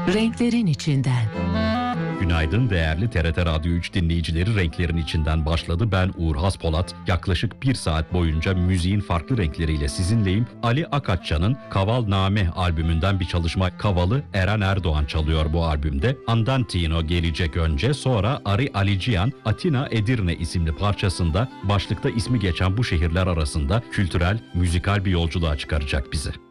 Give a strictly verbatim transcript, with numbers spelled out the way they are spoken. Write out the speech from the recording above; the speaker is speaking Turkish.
Renklerin içinden. Günaydın değerli T R T Radyo üç dinleyicileri, Renklerin içinden başladı. Ben Uğur Haspolat. Yaklaşık bir saat boyunca müziğin farklı renkleriyle sizinleyim. Ali Akatçı'nın Kaval Name albümünden bir çalışma. Kaval'ı Eren Erdoğan çalıyor bu albümde. Andantino gelecek önce, sonra Ari Alician, Atina Edirne isimli parçasında başlıkta ismi geçen bu şehirler arasında kültürel, müzikal bir yolculuğa çıkaracak bizi.